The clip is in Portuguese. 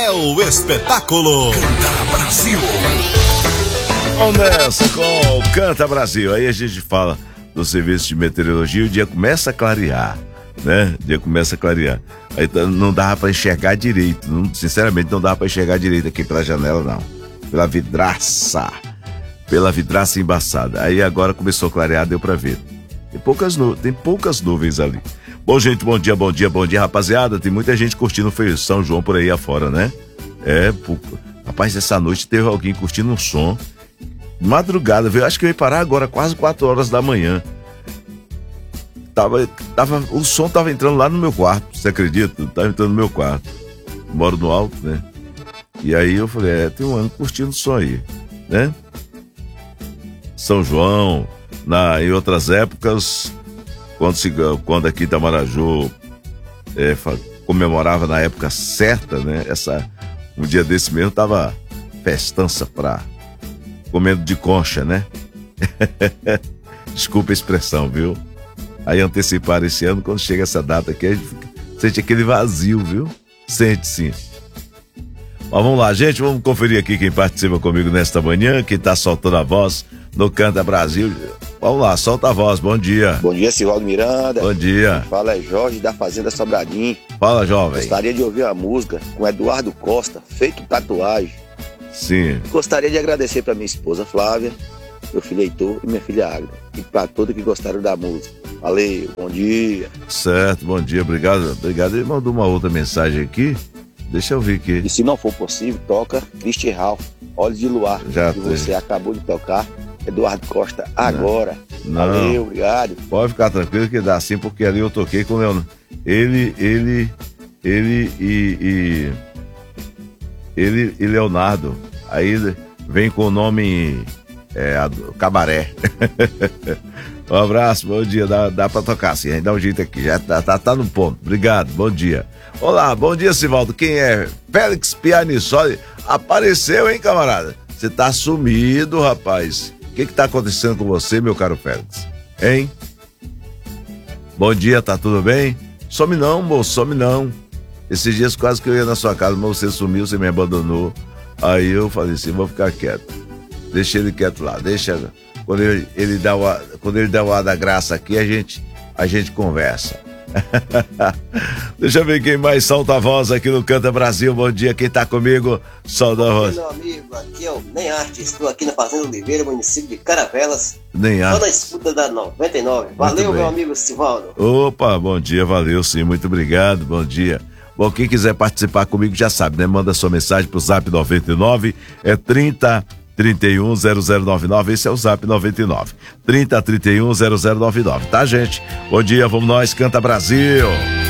é o espetáculo Canta Brasil. Vamos nessa com o Canta Brasil. Aí a gente fala do serviço de meteorologia e o dia começa a clarear, né? O dia começa a clarear. Aí não dava pra enxergar direito. Sinceramente, não dava pra enxergar direito aqui pela janela, não. Pela vidraça embaçada. Aí agora começou a clarear, deu pra ver. Tem poucas nuvens ali. Bom, gente, bom dia, rapaziada. Tem muita gente curtindo o São João por aí afora, né? Rapaz, essa noite teve alguém curtindo um som. Madrugada, viu? Acho que eu ia parar agora, quase 4 horas da manhã. O som tava entrando lá no meu quarto, você acredita? Tava entrando no meu quarto. Moro no alto, né? E aí eu falei, tem um ano curtindo o som aí, né? São João, em outras épocas, quando aqui em Itamaraju comemorava na época certa, né? Um dia desse mesmo tava festança comendo de concha, né? Desculpa a expressão, viu? Aí anteciparam esse ano, quando chega essa data aqui, a gente sente aquele vazio, viu? Sente sim. Mas vamos lá, gente, vamos conferir aqui quem participa comigo nesta manhã, quem tá soltando a voz no Canta Brasil. Vamos lá, solta a voz, bom dia. Bom dia, Sivaldo Miranda. Bom dia. Fala, é Jorge da Fazenda Sobradinho. Fala, jovem. Gostaria de ouvir a música com Eduardo Costa, Feito Tatuagem. Sim. Gostaria de agradecer para minha esposa Flávia, meu filho Heitor e minha filha Águeda, e para todos que gostaram da música. Valeu, bom dia. Certo, bom dia, obrigado. Ele mandou uma outra mensagem aqui, deixa eu ver aqui. E se não for possível, toca Christy Ralph, Olhos de Luar, que você acabou de tocar, Eduardo Costa, agora. Não. Valeu, obrigado. Pode ficar tranquilo que dá sim, porque ali eu toquei com ele e Leonardo. Aí vem com o nome Cabaré. Um abraço, bom dia. Dá pra tocar assim, aí dá um jeito aqui. Já tá no ponto. Obrigado, bom dia. Olá, bom dia, Sivaldo. Quem é? Félix Pianissoli. Apareceu, hein, camarada? Você tá sumido, rapaz. O que tá acontecendo com você, meu caro Félix? Hein? Bom dia, tá tudo bem? Some não, moço, some não. Esses dias quase que eu ia na sua casa, mas você sumiu, você me abandonou. Aí eu falei assim, vou ficar quieto. Deixa ele quieto lá, deixa. Quando ele dá o ar da graça aqui, a gente conversa. Deixa eu ver quem mais solta a voz aqui no Canta Brasil. Bom dia, quem tá comigo? Solta a voz. Meu amigo, aqui é o Nem Arte, estou aqui na Fazenda Oliveira, município de Caravelas. Nem Arte. Só na escuta da 99. Valeu, meu amigo Sivaldo. Opa, bom dia, valeu sim, muito obrigado, bom dia. Bom, quem quiser participar comigo já sabe, né? Manda sua mensagem pro Zap 99, 30 31 0099, esse é o Zap 99, 30 31 0099, tá, gente? Bom dia, vamos nós, Canta Brasil.